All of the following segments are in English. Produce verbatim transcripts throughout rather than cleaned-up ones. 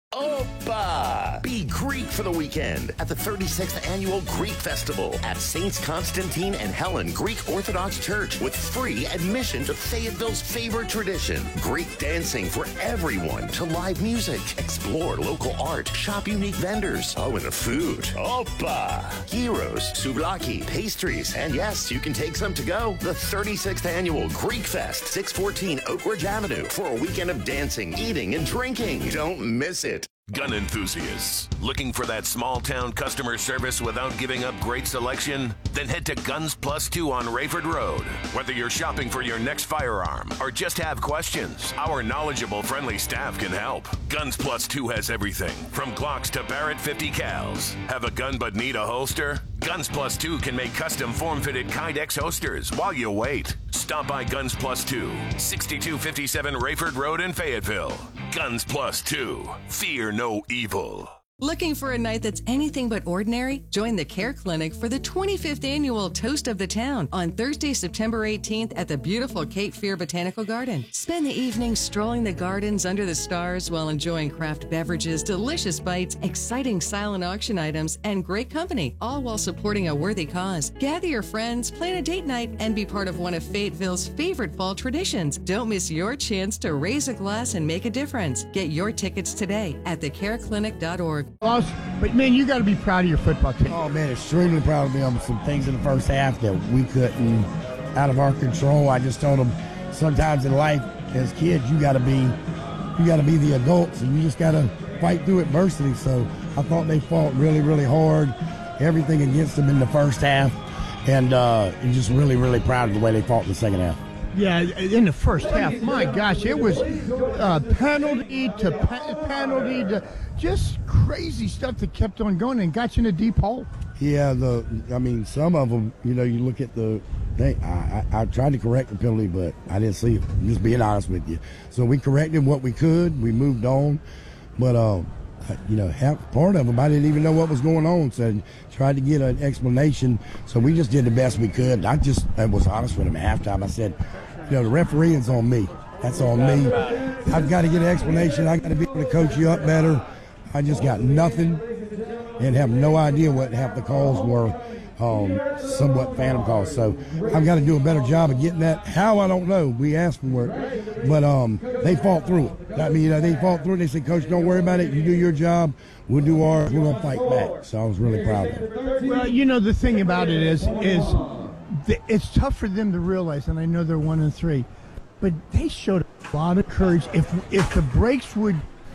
Opa! Be Greek for the weekend at the thirty-sixth Annual Greek Festival at Saints Constantine and Helen Greek Orthodox Church with free admission to Fayetteville's favorite tradition, Greek dancing for everyone, to live music, explore local art, shop unique vendors, oh, and the food. Opa! Gyros, souvlaki, pastries, and yes, you can take some to go. The thirty-sixth Annual Greek Fest, six fourteen Oak Ridge Avenue, for a weekend of dancing, eating, and drinking. Don't miss it. Gun enthusiasts, looking for that small-town customer service without giving up great selection? Then head to Guns Plus Two on Rayford Road. Whether you're shopping for your next firearm or just have questions, our knowledgeable, friendly staff can help. Guns Plus Two has everything from Glocks to Barrett fifty cals. Have a gun but need a holster? Guns Plus Two can make custom form-fitted Kydex holsters while you wait. Stop by Guns Plus Two, sixty-two fifty-seven Rayford Road in Fayetteville. Guns Plus Two. Fear no evil. Looking for a night that's anything but ordinary? Join the Care Clinic for the twenty-fifth Annual Toast of the Town on Thursday, September eighteenth at the beautiful Cape Fear Botanical Garden. Spend the evening strolling the gardens under the stars while enjoying craft beverages, delicious bites, exciting silent auction items, and great company, all while supporting a worthy cause. Gather your friends, plan a date night, and be part of one of Fayetteville's favorite fall traditions. Don't miss your chance to raise a glass and make a difference. Get your tickets today at the care clinic dot org. Lost, but man, you got to be proud of your football team. Oh man, extremely proud of them. Some things in the first half that we couldn't, out of our control. I just told them, sometimes in life, as kids, you got to be, you got to be the adults, and you just got to fight through adversity. So I thought they fought really, really hard. Everything against them in the first half, and uh, and just really, really proud of the way they fought in the second half. Yeah, in the first half, my gosh, it was uh, penalty to pe- penalty to just crazy stuff that kept on going and got you in a deep hole. Yeah, the I mean, some of them, you know, you look at the thing. I, I, I tried to correct the penalty, but I didn't see it. Just being honest with you. So we corrected what we could. We moved on, but uh, you know, half part of them, I didn't even know what was going on. So tried to get an explanation. So we just did the best we could. I just I was honest with them at halftime. I said, you know, the refereeing's on me. That's on me. I've got to get an explanation. I got to be able to coach you up better. I just got nothing and have no idea what half the calls were, um, somewhat phantom calls. So I've got to do a better job of getting that. How, I don't know. We asked for it. But um, they fought through it. I mean, you know, they fought through it. They said, Coach, don't worry about it. You do your job. We'll do ours. We're going to fight back. So I was really proud of it. Well, you know, the thing about it is, is the, it's tough for them to realize, and I know they're one and three, but they showed a lot of courage. If if the breaks would,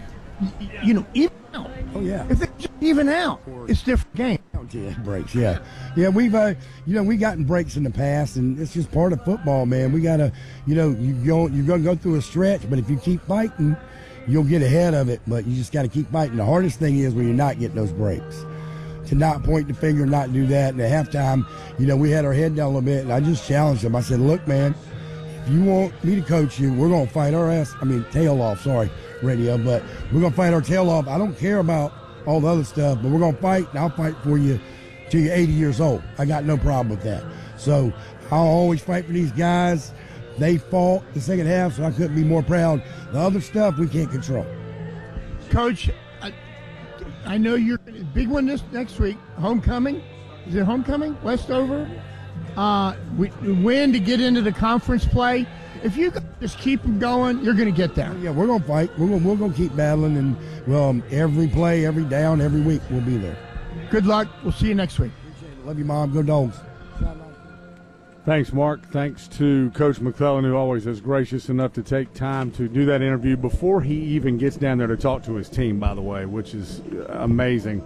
you know, even out. Oh, yeah. If they just even out, it's a different game. Yeah, breaks, yeah. Yeah, we've, uh, you know, we gotten breaks in the past, and it's just part of football, man. We got to, you know, you go, you're going to go through a stretch, but if you keep fighting, you'll get ahead of it, but you just got to keep fighting. The hardest thing is when you're not getting those breaks. To not point the finger, not do that. And at halftime, you know, we had our head down a little bit, and I just challenged them. I said, look, man, if you want me to coach you, we're going to fight our ass, I mean, tail off, sorry, radio, but we're going to fight our tail off. I don't care about all the other stuff, but we're going to fight, and I'll fight for you till you're eighty years old. I got no problem with that. So I'll always fight for these guys. They fought the second half, so I couldn't be more proud. The other stuff we can't control. Coach, I, I know you're big one this next week. Homecoming, is it homecoming? Westover. Uh, we, we win to get into the conference play. If you just keep them going, you're going to get there. Yeah, we're going to fight. We're going we're going to keep battling, and well, um, every play, every down, every week, we'll be there. Good luck. We'll see you next week. Love you, Mom. Go Dogs. Thanks, Mark. Thanks to Coach McClellan, who always is gracious enough to take time to do that interview before he even gets down there to talk to his team, by the way, which is amazing.